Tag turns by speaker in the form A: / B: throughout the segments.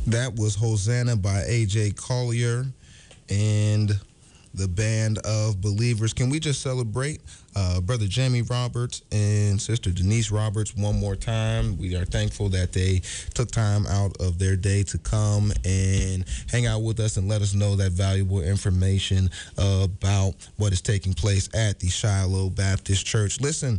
A: That was Hosanna by A.J. Collier and the Band of Believers. Can we just celebrate Brother Jamie Roberts and Sister Denise Roberts one more time? We are thankful that they took time out of their day to come and hang out with us and let us know that valuable information about what is taking place at the Shiloh Baptist Church. Listen,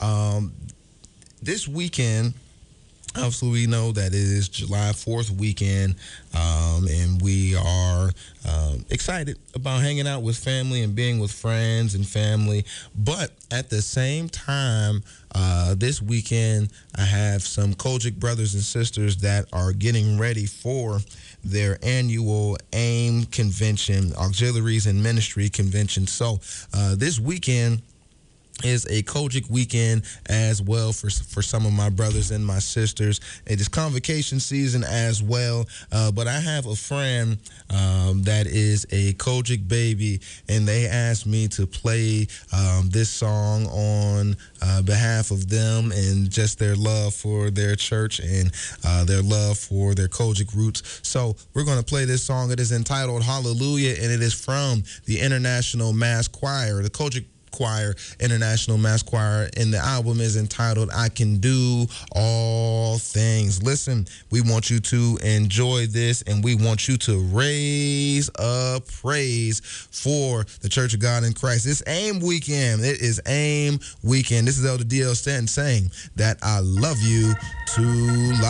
A: this weekend, obviously, we know that it is July 4th weekend, and we are excited about hanging out with family and being with friends and family. But at the same time, this weekend, I have some Kojic brothers and sisters that are getting ready for their annual AIM convention, Auxiliaries and Ministry Convention. So this weekend is a Kojic weekend as well for some of my brothers and my sisters. It is convocation season as well, but I have a friend that is a Kojic baby, and they asked me to play this song on behalf of them and just their love for their church and their love for their Kojic roots. So we're going to play this song. It is entitled Hallelujah, and it is from the International Mass Choir, the Kojic Choir, International Mass Choir, and the album is entitled I Can Do All Things. Listen, we want you to enjoy this, and we want you to raise up praise for the Church of God in Christ. It's AIM weekend. It is AIM weekend. This is Elder D.L. Stanton saying that I love you to life.